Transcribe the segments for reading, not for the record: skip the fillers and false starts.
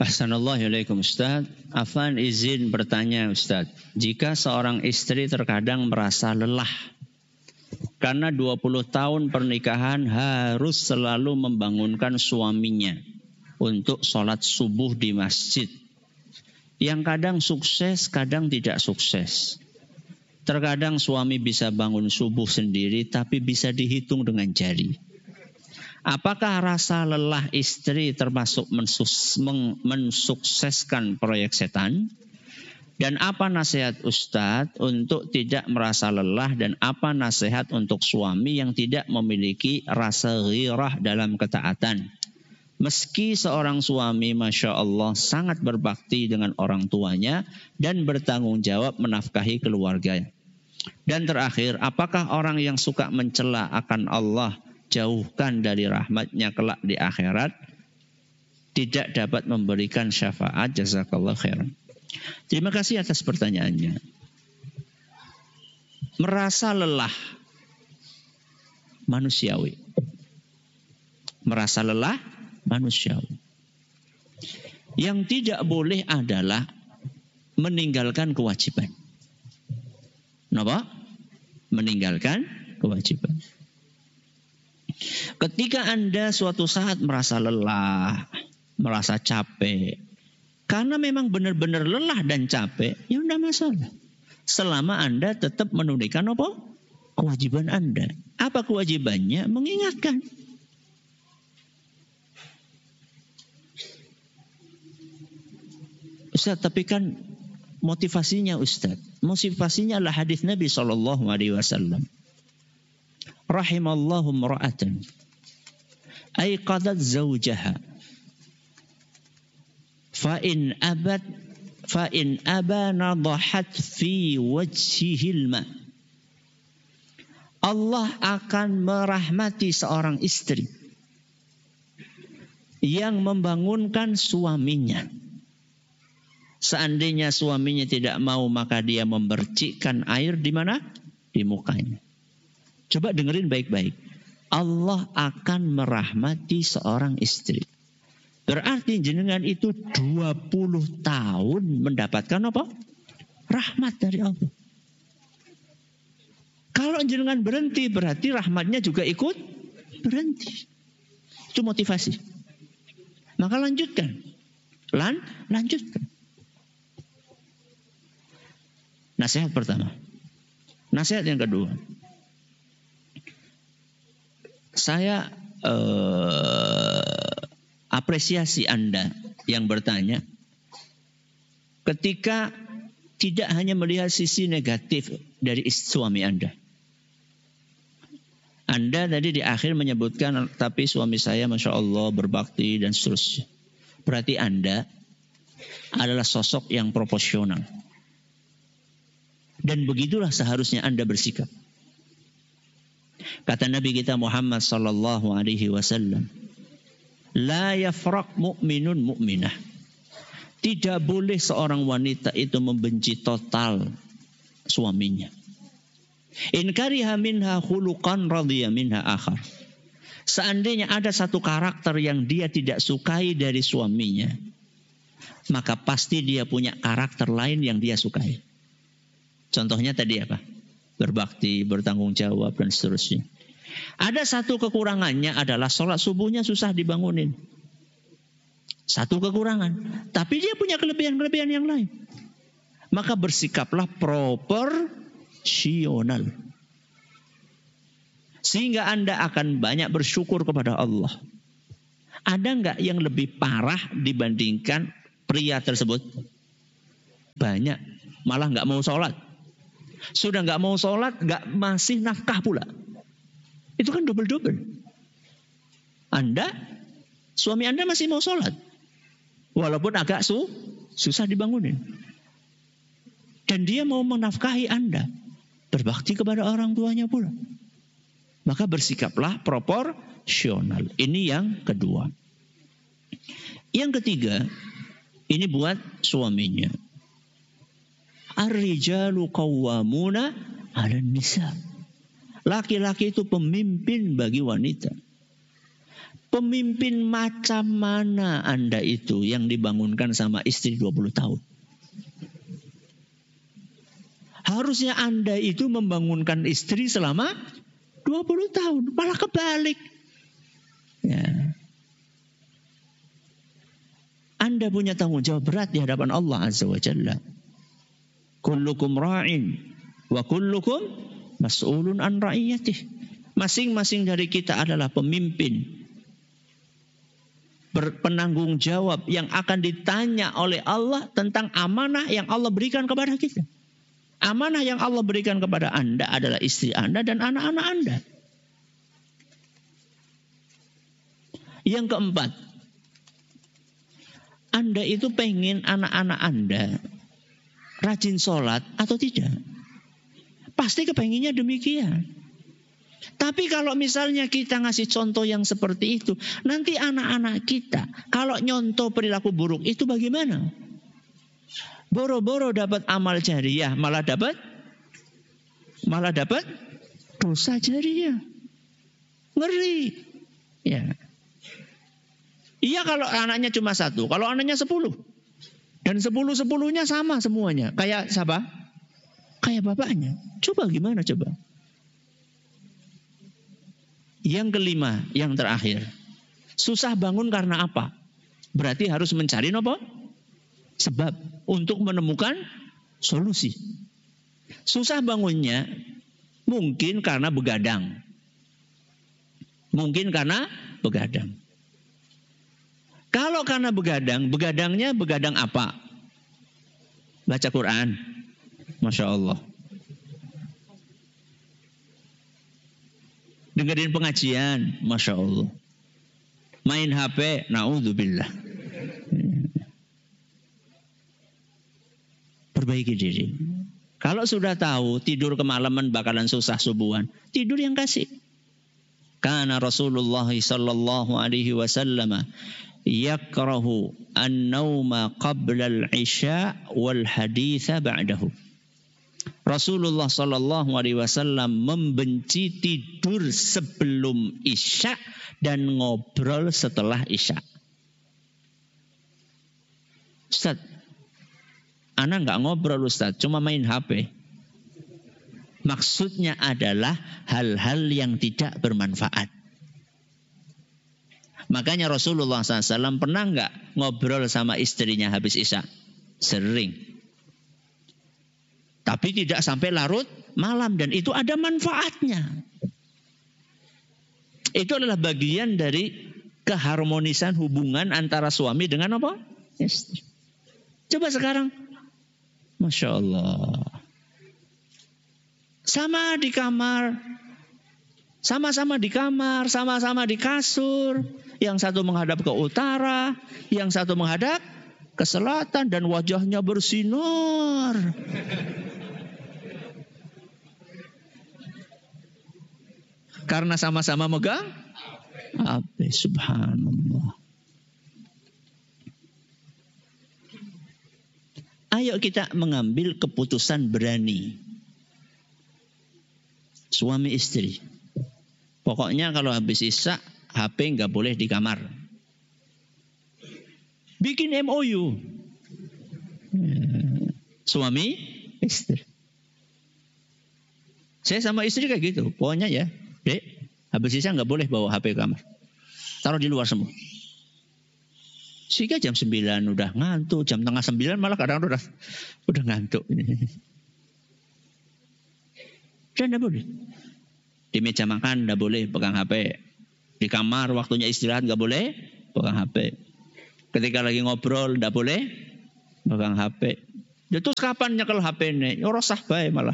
Assalamualaikum Ustaz. Afan izin bertanya Ustaz. Jika seorang istri terkadang merasa lelah karena 20 tahun pernikahan harus selalu membangunkan suaminya untuk sholat subuh di masjid. Yang kadang sukses, kadang tidak sukses. Terkadang suami bisa bangun subuh sendiri tapi bisa dihitung dengan jari. Apakah rasa lelah istri termasuk mensukseskan proyek setan? Dan apa nasihat Ustadz untuk tidak merasa lelah dan apa nasihat untuk suami yang tidak memiliki rasa ghirah dalam ketaatan? Meski seorang suami Masya Allah sangat berbakti dengan orang tuanya dan bertanggung jawab menafkahi keluarga. Dan terakhir, apakah orang yang suka mencela akan Allah jauhkan dari rahmatnya kelak di akhirat tidak dapat memberikan syafaat? Jazakallah khairan. Terima kasih atas pertanyaannya. Merasa lelah manusiawi. Merasa lelah manusiawi. Yang tidak boleh adalah meninggalkan kewajiban. Kenapa? Meninggalkan kewajiban. Ketika Anda suatu saat merasa lelah, merasa capek, karena memang benar-benar lelah dan capek, ya tidak masalah. Selama Anda tetap menunaikan apa? Kewajiban Anda. Apa kewajibannya? Mengingatkan. Ustaz, tapi kan motivasinya Ustaz. Motivasinya adalah hadis Nabi SAW. Rahimallahu mra'atan aiqadat zawjaha fa in aba nadahat fi wajhihil ma. Allah akan merahmati seorang istri yang membangunkan suaminya. Seandainya suaminya tidak mau, maka dia memercikkan air di mana? Di mukanya. Coba dengerin baik-baik. Allah akan merahmati seorang istri. Berarti jenengan itu 20 tahun mendapatkan apa? Rahmat dari Allah. Kalau jenengan berhenti, berarti rahmatnya juga ikut berhenti. Itu motivasi. Maka lanjutkan. Lanjutkan. Nasihat pertama. Nasihat yang kedua. Saya apresiasi Anda yang bertanya ketika tidak hanya melihat sisi negatif dari suami Anda. Anda tadi di akhir menyebutkan tapi suami saya Masya Allah berbakti dan seterusnya. Berarti Anda adalah sosok yang proporsional. Dan begitulah seharusnya Anda bersikap. Kata Nabi kita Muhammad sallallahu alaihi wasallam, la yafraq mu'minun mu'minah. Tidak boleh seorang wanita itu membenci total suaminya. In kariha minha khuluqan radhiya minha akhar. Seandainya ada satu karakter yang dia tidak sukai dari suaminya, maka pasti dia punya karakter lain yang dia sukai. Contohnya tadi apa? Berbakti, bertanggung jawab, dan seterusnya. Ada satu kekurangannya adalah sholat subuhnya susah dibangunin. Satu kekurangan. Tapi dia punya kelebihan-kelebihan yang lain. Maka bersikaplah proporsional. Sehingga Anda akan banyak bersyukur kepada Allah. Ada nggak yang lebih parah dibandingkan pria tersebut? Banyak. Malah nggak mau sholat. Sudah nggak mau sholat, nggak masih nafkah pula. Itu kan double-double. Suami Anda masih mau sholat. Walaupun agak susah dibangunin. Dan dia mau menafkahi Anda. Berbakti kepada orang tuanya pula. Maka bersikaplah proporsional. Ini yang kedua. Yang ketiga, ini buat suaminya. Ar-rijalu qawwamuna 'alan nisa. Laki-laki itu pemimpin bagi wanita. Pemimpin macam mana Anda itu yang dibangunkan sama istri 20 tahun? Harusnya Anda itu membangunkan istri selama 20 tahun. Malah kebalik. Ya. Anda punya tanggung jawab berat di hadapan Allah Azza wa Jalla. Kullukum ra'in wa kullukum mas'ulun an ra'iyatih. Masing-masing dari kita adalah pemimpin, berpenanggung jawab yang akan ditanya oleh Allah tentang amanah yang Allah berikan kepada kita. Amanah yang Allah berikan kepada Anda adalah istri Anda dan anak-anak Anda. Yang keempat, Anda itu pengen anak-anak Anda rajin sholat atau tidak? Pasti kepenginnya demikian. Tapi kalau misalnya kita ngasih contoh yang seperti itu, nanti anak-anak kita kalau nyontoh perilaku buruk itu bagaimana? Boro-boro dapat amal jariah, malah dapat dosa jariah. Ngeri. Ya. Iya kalau anaknya cuma 1, kalau anaknya 10. Dan 10-10-nya sama semuanya. Kayak siapa? Kayak bapaknya. Coba gimana coba? Yang kelima, yang terakhir. Susah bangun karena apa? Berarti harus mencari apa? Sebab untuk menemukan solusi. Susah bangunnya mungkin karena begadang. Kalau karena begadang, begadangnya begadang apa? Baca Quran. Masya Allah. Dengerin pengajian, Masya Allah. Main HP, na'udzubillah. Perbaiki diri. Kalau sudah tahu tidur kemalaman bakalan susah subuhan, tidur yang kasih. Karena Rasulullah sallallahu alaihi wasallam yakrahu an-nauma qabla al-isya wal haditha ba'dahu. Rasulullah sallallahu alaihi wasallam membenci tidur sebelum isya dan ngobrol setelah isya. Ustaz, ana nggak ngobrol Ustaz, cuma main HP. Maksudnya adalah hal-hal yang tidak bermanfaat. Makanya Rasulullah SAW pernah nggak ngobrol sama istrinya habis isya? Sering. Tapi tidak sampai larut malam dan itu ada manfaatnya. Itu adalah bagian dari keharmonisan hubungan antara suami dengan apa? Istri. Coba sekarang. Masya Allah. Sama di kamar. Sama-sama di kamar. Sama-sama di kasur. Yang satu menghadap ke utara. Yang satu menghadap ke selatan. Dan wajahnya bersinar. Karena sama-sama megang HP. Subhanallah. Ayo kita mengambil keputusan berani. Suami istri. Pokoknya kalau habis isya HP nggak boleh di kamar. Bikin MOU. Suami istri. Saya sama istri kayak gitu. Pokoknya ya. Dek, habis isya nggak boleh bawa HP ke kamar. Taruh di luar semua. Sehingga jam 9 udah ngantuk. Jam tengah 9 malah kadang udah ngantuk. Dan nggak boleh. Di meja makan nggak boleh pegang HP. Di kamar waktunya istirahat nggak boleh pegang HP. Ketika lagi ngobrol nggak boleh pegang HP. Terus kapan nyekel HP ini? Rosah bae malah.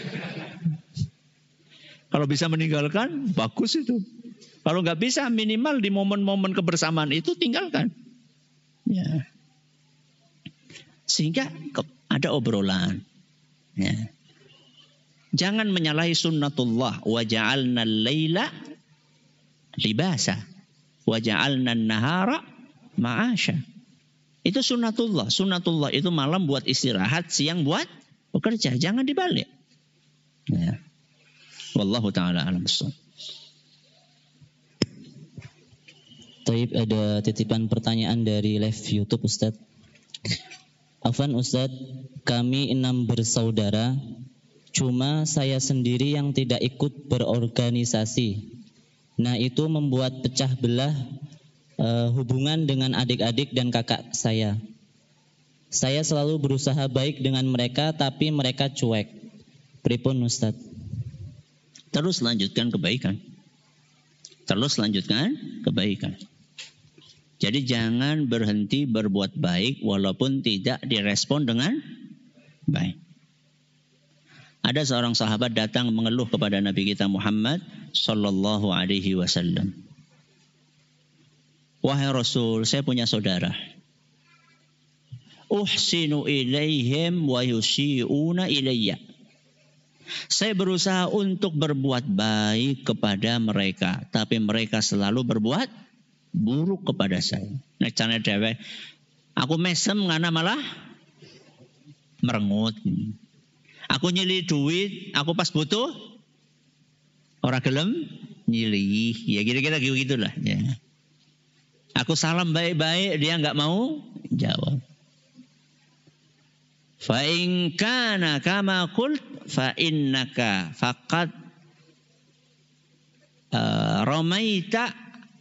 Kalau bisa meninggalkan, bagus itu. Kalau nggak bisa, minimal di momen-momen kebersamaan itu tinggalkan. Ya. Sehingga ada obrolan. Ya. Jangan menyalahi sunnatullah. Wa ja'alna al-laila libasa. Wa ja'alna an-nahara ma'asha. Itu sunnatullah. Sunnatullah itu malam buat istirahat, siang buat bekerja. Jangan dibalik. Ya. Wallahu ta'ala alam. Taib, ada titipan pertanyaan dari live YouTube Ustadz. Afwan Ustadz, kami 6 bersaudara, cuma saya sendiri yang tidak ikut berorganisasi. Nah itu membuat pecah belah hubungan dengan adik-adik dan kakak saya. Saya selalu berusaha baik dengan mereka, tapi mereka cuek. Pripun Ustadz? Terus lanjutkan kebaikan. Jadi jangan berhenti berbuat baik walaupun tidak direspon dengan baik. Ada seorang sahabat datang mengeluh kepada Nabi kita Muhammad sallallahu alaihi wasallam. Wahai Rasul, saya punya saudara. Uhsinu ilaihim wa yusi'una ilayya. Saya berusaha untuk berbuat baik kepada mereka, tapi mereka selalu berbuat buruk kepada saya. Nek cane dhewe, aku mesem ngana malah merengut. Aku nyili duit, aku pas butuh ora gelem nyili. Ya kira-kira gitulah ya. Aku salam baik-baik, dia enggak mau jawab. Fa in kana kama qult fa innaka faqad ramaita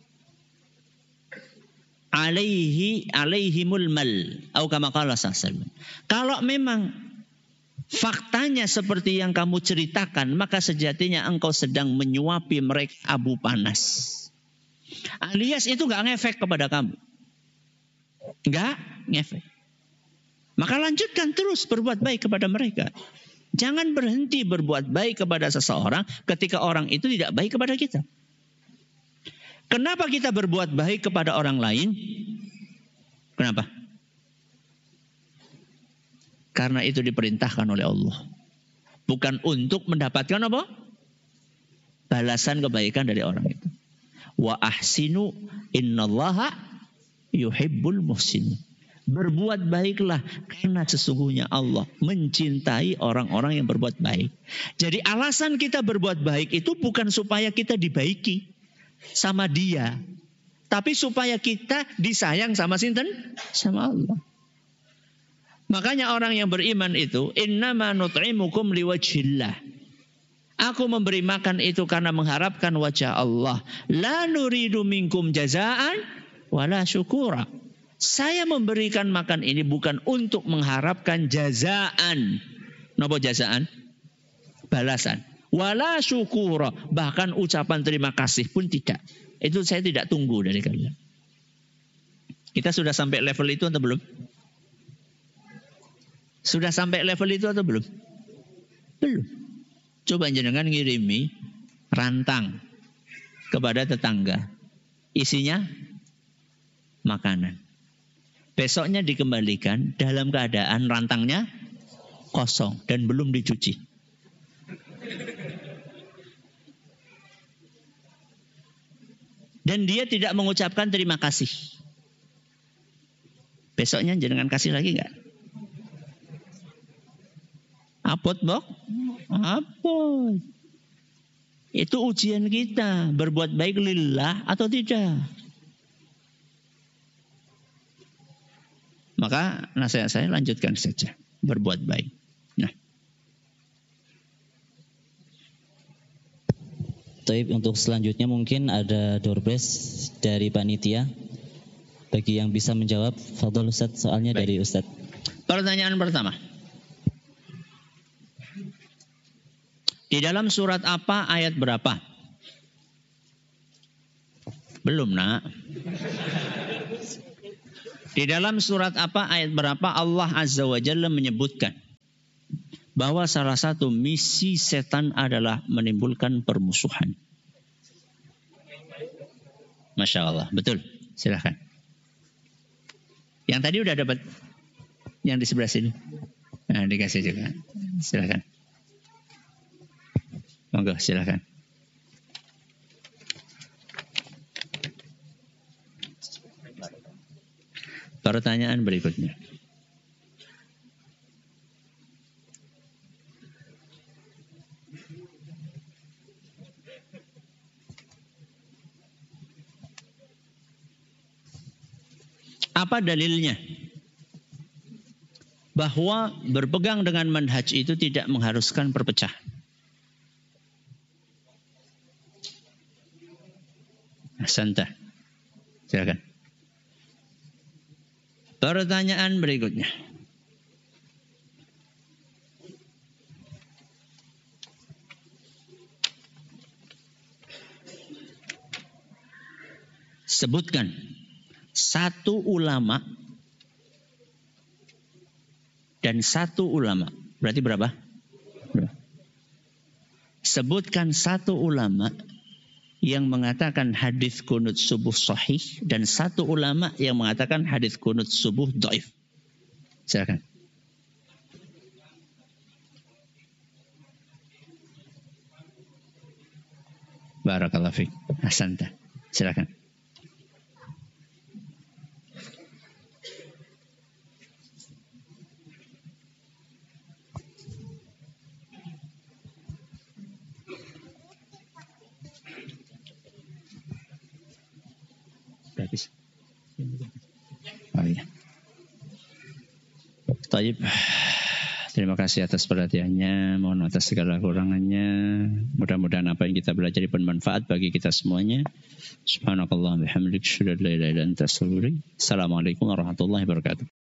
alaihimul mal atau kama qala sallallahu. Kalau memang faktanya seperti yang kamu ceritakan, maka sejatinya engkau sedang menyuapi mereka abu panas. Alias itu enggak ngefek kepada kamu. Enggak ngefek. Maka lanjutkan terus berbuat baik kepada mereka. Jangan berhenti berbuat baik kepada seseorang ketika orang itu tidak baik kepada kita. Kenapa kita berbuat baik kepada orang lain? Kenapa? Karena itu diperintahkan oleh Allah. Bukan untuk mendapatkan apa? Balasan kebaikan dari orang itu. Wa ahsinu innallaha yuhibbul muhsinin. Berbuat baiklah karena sesungguhnya Allah mencintai orang-orang yang berbuat baik. Jadi alasan kita berbuat baik itu bukan supaya kita dibaiki sama dia, tapi supaya kita disayang sama sinten? Sama Allah. Makanya orang yang beriman itu innama nut'imukum liwajhillah. Aku memberi makan itu karena mengharapkan wajah Allah. La nuridu minkum jazaan wala syukura. Saya memberikan makan ini bukan untuk mengharapkan jazaan. Napa jazaan? Balasan. Wala syukura. Bahkan ucapan terima kasih pun tidak. Itu saya tidak tunggu dari kalian. Kita sudah sampai level itu atau belum? Sudah sampai level itu atau belum? Belum. Coba jenengan ngirimi rantang kepada tetangga. Isinya makanan. Besoknya dikembalikan dalam keadaan rantangnya kosong dan belum dicuci. Dan dia tidak mengucapkan terima kasih. Besoknya jenengan kasih lagi enggak? Apot, Bok? Apot. Itu ujian kita. Berbuat baik lillah atau tidak. Maka nasihat saya lanjutkan saja. Berbuat baik. Nah. Taib, untuk selanjutnya mungkin ada door prize dari panitia. Bagi yang bisa menjawab, fadhol Ustaz, soalnya baik. Dari Ustaz. Pertanyaan pertama. Di dalam surat apa ayat berapa? Belum, Nak. Di dalam surat apa ayat berapa Allah Azza wa Jalla menyebutkan bahwa salah satu misi setan adalah menimbulkan permusuhan. Masya Allah, betul. Silahkan. Yang tadi udah dapat, yang di sebelah sini. Nah, dikasih juga. Silahkan. Monggo, silahkan. Pertanyaan berikutnya. Apa dalilnya? Bahwa berpegang dengan manhaj itu tidak mengharuskan perpecahan. Ahsanta. Silakan. Pertanyaan berikutnya. Sebutkan satu ulama dan satu ulama. Berarti berapa? Sebutkan satu ulama yang mengatakan hadis kunut subuh sahih dan satu ulama yang mengatakan hadis kunut subuh dhaif. Silakan. Barakallahu fiik. Ahsanta. Silakan. Oh, iya. Taib. Terima kasih atas perhatiannya. Mohon atas segala kurangannya. Mudah-mudahan apa yang kita belajar bermanfaat bagi kita semuanya. Subhanakallah bihamdik. Assalamualaikum warahmatullahi wabarakatuh.